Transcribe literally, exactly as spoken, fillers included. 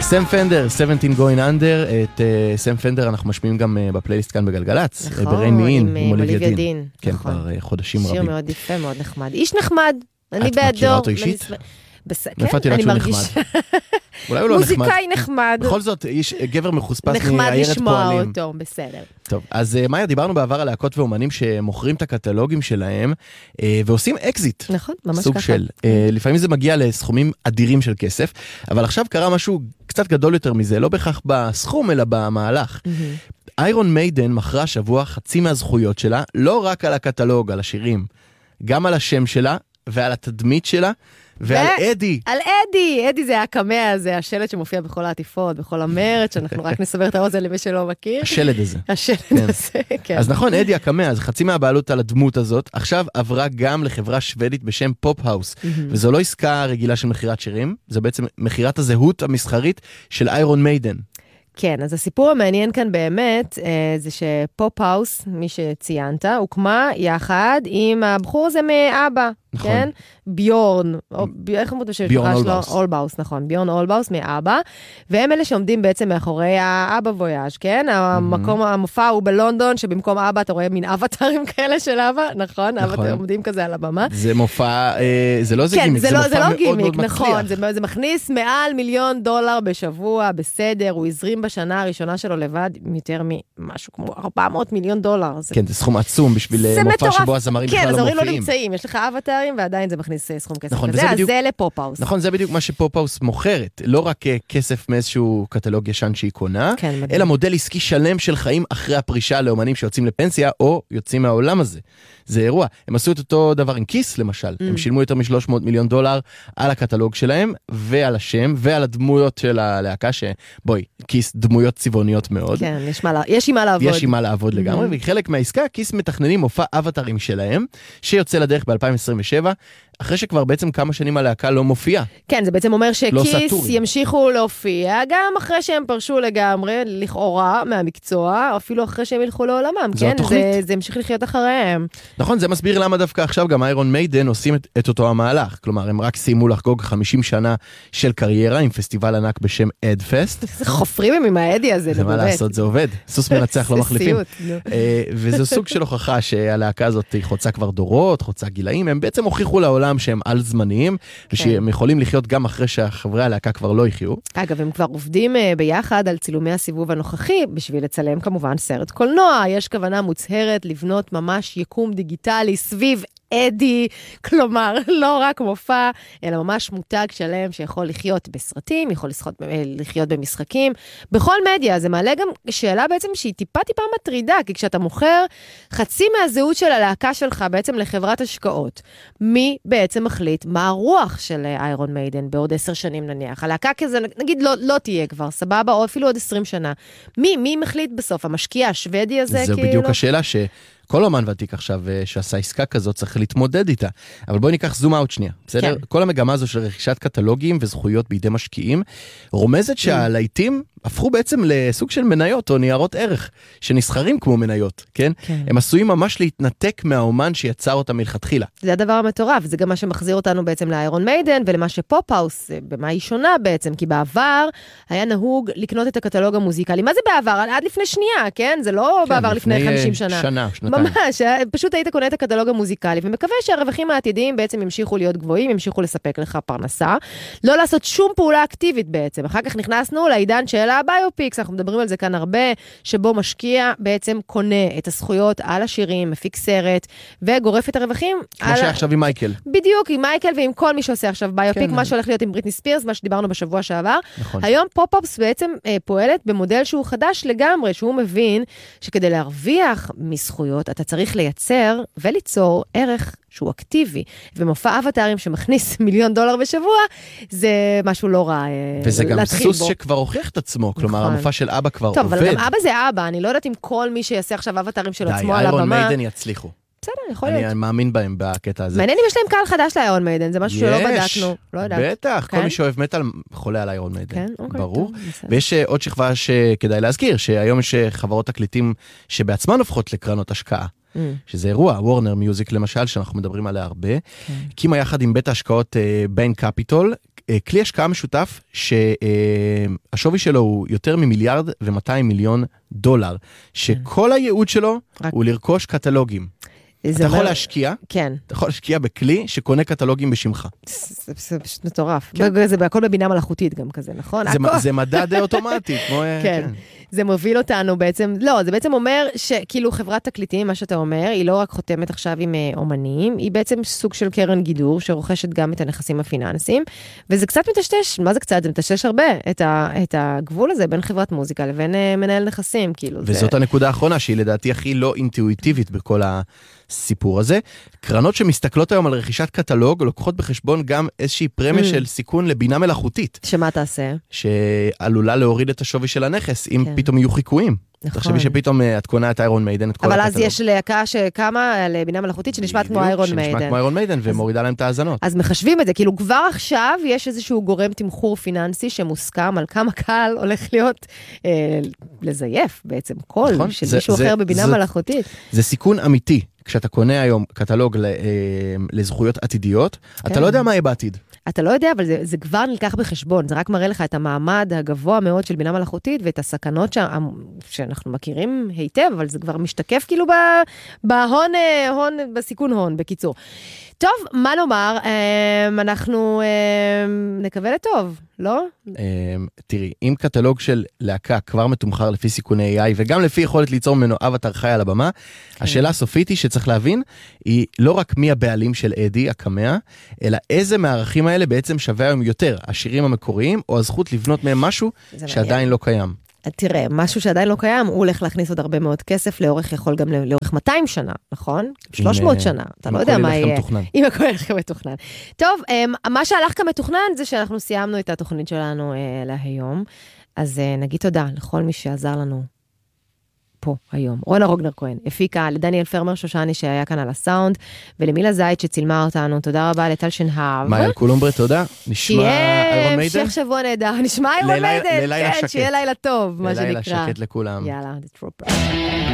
סם פנדר, שבע עשרה Going Under, את סם פנדר אנחנו משמיעים גם בפלייליסט כאן בגלגלץ, בריין מיין, עם אוליביה דין. כן, כבר חודשים רבים. שיר מאוד יפה, מאוד נחמד. איש נחמד, אני בעדו. את מכירה אותו אישית? כן, אני מרגיש. אולי הוא לא נחמד. מוזיקאי נחמד. בכל זאת, איש גבר מחוספס מעיירת פועלים. פועלים. נחמד לשמוע אותו, בסדר. טוב, אז מאיה, דיברנו בעבר על להקות ואומנים שמוכרים את הקטלוגים שלהם, ועושים אקזיט. נכון, ממש ככה. סוג של. לפעמים זה מגיע לסכומים אדירים של כסף, אבל עכשיו קרה משהו קצת גדול יותר מזה, לא בכך בסכום, אלא במהלך. איירון מיידן מכרה שבוע חצי מהזכויות שלה, לא רק על הקטלוג, על השירים, גם על השם שלה ועל התדמית שלה, ועל אדי. על אדי, אדי זה הקמע הזה, השלט שמופיע בכל העטיפות, בכל המרץ, שאנחנו רק נסבר את האוזן למי שלא מכיר. השלט הזה. השלט הזה, כן. אז נכון, אדי הקמע, אז חצי מהבעלות על הדמות הזאת, עכשיו עברה גם לחברה שוודית בשם פופ-האוס, וזו לא עסקה רגילה של מחירת שירים, זה בעצם מחירת הזהות המסחרית של איירון מיידן. כן, אז הסיפור המעניין כאן באמת, זה שפופ-האוס, מי שציינת, הוקמה יחד עם הבחור הזה מאבא, נכון. כן? ביורן, או, איך אמרו את השם? ביורן אולבאוס. אולבאוס, נכון, ביורן אולבאוס מאבא, והם אלה שעומדים בעצם מאחורי האבא וויאז', כן? המקום, המופע הוא בלונדון, שבמקום אבא אתה רואה מין אבטרים כאלה של אבא, נכון? אבא עומדים כזה על הבמה. זה מופע, זה לא זה כן, גימיק, זה, זה לא, מופע זה לא מאוד גימיק, מאוד נכון, מצליח. זה, זה מכניס מעל מיליון דולר בשבוע, בסדר, הוא הזרים בשנה הראשונה שלו לבד, יותר ממשהו כמו ארבע מאות מיליון דולר. זה... כן, זה סכום עצום בשביל מופע שבו הזמרים בכלל לא מופיעים. כן, הזמרים לא נמצאים, יש לך אבטרים ועדיין זה מכניס סכום כסף נכון, כזה, אז בדיוק, זה לפופ-האוס. נכון, זה בדיוק מה שפופ-האוס מוכרת, לא רק כסף מאיזשהו קטלוג ישן שהיא קונה, כן, אלא מודל עסקי שלם של חיים אחרי הפרישה לאומנים שיוצאים לפנסיה או יוצאים מהעולם הזה. זה אירוע. הם עשו את אותו דבר עם כיס, למשל. Mm. הם שילמו יותר מ-שלוש מאות מיליון דולר על הקטלוג שלהם, ועל השם, ועל הדמויות של הלהקה, שבואי, כיס דמויות צבעוניות מאוד. כן, יש, מה, יש עם מה לעבוד. יש עם מה לעבוד mm-hmm. לגמרי, וחלק מהעסקה, כיס מתכננים מופע אבטרים שלהם, שיוצא לדרך ב-אלפיים עשרים ושבע, אחרי שכבר בעצם כמה שנים הלהקה לא מופיעה. כן, זה בעצם אומר שכיס לא ימשיכו להופיע, גם אחרי שהם פרשו לגמרי, לכאורה מהמקצוע, או אפילו אחרי שהם ילכו לעולמם, כן? זה, זה ימשיך לחיות אחריהם. נכון, זה מסביר למה דווקא עכשיו גם איירון מיידן עושים את, את אותו המהלך. כלומר, הם רק סיימו לחגוג חמישים שנה של קריירה עם פסטיבל ענק בשם אדפסט. זה חופרים הם עם האדי הזה, זה מה לעשות, זה עובד. סוס מנצח לא מחליפים. וזו סוג של הוכחה שהלהקה הזאת חוצה כבר דורות, חוצה גילאים. הם בעצם הוכיחו לעולם שהם על זמניים, ושהם יכולים לחיות גם אחרי שהחברי הלהקה כבר לא יחיו. אגב, הם כבר עובדים ביחד על צילומי הסיבוב הנוכחי, בשביל לצלם כמובן סרט קולנוע. יש כוונה מוצהרת לבנות ממש יקום דיגיטלי סביב אדי, כלומר, לא רק מופע, אלא ממש מותג שלם שיכול לחיות בסרטים, יכול לחיות במשחקים, בכל מדיה. זה מעלה גם שאלה בעצם שהיא טיפה טיפה מטרידה, כי כשאתה מוכר חצי מהזהות של הלהקה שלך בעצם לחברת השקעות, מי בעצם מחליט מה הרוח של איירון מיידן בעוד עשר שנים נניח? הלהקה כזה, נגיד, לא, לא תהיה כבר, סבבה, או אפילו עוד עשרים שנה. מי, מי מחליט בסוף? המשקיע השוודי הזה? זו כאילו? בדיוק השאלה ש... כל אומן ותיק עכשיו שעשה עסקה כזאת צריך להתמודד איתה. אבל בואי ניקח זום אאוט שנייה. בסדר? כן. כל המגמה הזו של רכישת קטלוגים וזכויות בידי משקיעים, רומזת שהלהיטים הפכו בעצם לסוג של מניות או ניירות ערך, שנסחרים כמו מניות, כן? כן. הם עשויים ממש להתנתק מהאומן שיצר אותם מלכתחילה. זה הדבר המטורף, זה גם מה שמחזיר אותנו בעצם לאיירון מיידן, ולמה שפופ-האוס, במה היא שונה בעצם, כי בעבר היה נהוג לקנות את הקטלוג המוזיקלי. מה זה בעבר? עד לפני שנייה, כן? זה לא כן, בעבר לפני, לפני חמישים שנה. שנה, שנתיים. ממש, פשוט היית קונה את הקטלוג המוזיקלי, ומקווה שהרווחים העתידיים בעצם ימשיכו להיות גבוהים, ימשיכו לספק לך פרנסה, לא לעשות שום פעולה אקטיבית בעצם. אחר כך נכנסנו לעידן של הביופיקס, אנחנו מדברים על זה כאן הרבה, שבו משקיע בעצם קונה את הזכויות על השירים, מפיק סרט, וגורף את הרווחים. כמו על... שעכשיו עם מייקל. בדיוק, עם מייקל ועם כל מי שעושה עכשיו ביופיק, כן. מה שהולך להיות עם בריטני ספירס, מה שדיברנו בשבוע שעבר. נכון. היום פופ-אפס בעצם אה, פועלת במודל שהוא חדש לגמרי, שהוא מבין שכדי להרוויח מזכויות, אתה צריך לייצר וליצור ערך שהוא אקטיבי, ומופע אבטרים שמכניס מיליון דולר בשבוע, זה משהו לא רע וזה גם סוס בו. שכבר הוכיח את עצמו, כלומר, נכון. המופע של אבא כבר טוב, עובד. טוב, אבל גם אבא זה אבא, אני לא יודעת אם כל מי שיעשה עכשיו אבטרים של עצמו על הבמה. די, איירון מיידן יצליחו. בסדר, יכול להיות. אני מאמין בהם בקטע הזה. מעניין אם יש להם קהל חדש לאיירון מיידן, זה משהו שלא בדקנו. לא יודעת. בטח, כל מי שאוהב מטל חולה על איירון מיידן. כן, אוקיי. ברור. ויש עוד שכבה שכדאי להזכיר, שהיום יש חברות תקליטים שבעצמן הופכות לקרנות השקעה. שזה אירוע, וורנר מיוזיק למשל, שאנחנו מדברים עליה הרבה. הקימה יחד עם בית ההשקעות ביין קפיטול, כלי השקעה משותף שהשווי שלו הוא יותר ממיליארד ומאתיים מיליון דולר, שכל הייעוד שלו הוא לרכוש קטלוגים. אתה יכול להשקיע, כן. אתה יכול להשקיע בכלי שקונה קטלוגים בשמך. זה פשוט מטורף. זה בהכל בבינה מלאכותית גם כזה, נכון? זה מדד אוטומטי. כן. זה מוביל אותנו בעצם, לא, זה בעצם אומר שכאילו חברת תקליטים, מה שאתה אומר, היא לא רק חותמת עכשיו עם אומנים, היא בעצם סוג של קרן גידור, שרוכשת גם את הנכסים הפיננסיים, וזה קצת מטשטש, מה זה קצת? זה מטשטש הרבה, את, ה, את הגבול הזה בין חברת מוזיקה לבין מנהל נכסים, כאילו. וזאת זה... הנקודה האחרונה, שהיא לדעתי הכי לא אינטואיטיבית בכל הסיפור הזה. קרנות שמסתכלות היום על רכישת קטלוג, לוקחות בחשבון גם איזושהי פרמיה mm. של סיכון לבינה מלאכותית. שמה תעשה? שעלולה להוריד את השווי של הנכס, אם כן. פתאום יהיו חיקויים. נכון. תחשבי שפתאום את קונה את איירון מיידן, את כל אבל הקטלוג. אז יש להקה שקמה לבינה מלאכותית שנשמעת כמו איירון מיידן. שנשמעת כמו איירון מיידן ומורידה להם את האזנות. אז מחשבים את זה, כאילו כבר עכשיו יש איזשהו גורם תמחור פיננסי שמוסכם על כמה קל הולך להיות אה, לזייף בעצם קול נכון? של זה, מישהו זה, אחר בבינה זה, מלאכותית. זה סיכון אמיתי. כשאתה קונה היום קטלוג לזכויות עתידיות, כן. אתה לא יודע מה יהיה בעתיד. אתה לא יודע, אבל זה, זה כבר נלקח בחשבון. זה רק מראה לך את המעמד הגבוה מאוד של בינה מלאכותית, ואת הסכנות שה, שאנחנו מכירים היטב, אבל זה כבר משתקף כאילו בהון, הון, בסיכון הון, בקיצור. טוב, מה נאמר? אנחנו נקווה לטוב, לא? תראי, אם קטלוג של להקה כבר מתומחר לפי סיכוני איי איי, וגם לפי יכולת ליצור ממנו אבטר חי על הבמה, השאלה הסופית היא שצריך להבין, היא לא רק מי הבעלים של אדי, הקמע, אלא איזה מהערכים האלה בעצם שווה היום יותר, השירים המקוריים, או הזכות לבנות מהם משהו שעדיין לא קיים. תראה, משהו שעדיין לא קיים, הוא הולך להכניס עוד הרבה מאוד כסף, לאורך יכול גם לאורך מאתיים שנה, נכון? שלוש מאות שנה, אתה לא יודע מה יהיה. אם הכל ילך כמתוכנן. טוב, מה שהלך כמתוכנן זה שאנחנו סיימנו את התוכנית שלנו להיום, אז נגיד תודה לכל מי שעזר לנו פה היום. רונה רוגנר כהן, הפיקה לדניאל פרמר שושני שהיה כאן על הסאונד, ולמילה זית שצילמה אותנו. תודה רבה לטל שנהב. מאייל קולומברה, תודה. נשמע איירון מיידן? המשך שבוע נהדר. נשמע איירון מיידן. כן, שיהיה לילה טוב, מה שנקרא. לילה שקט לכולם. יאללה, The Trooper.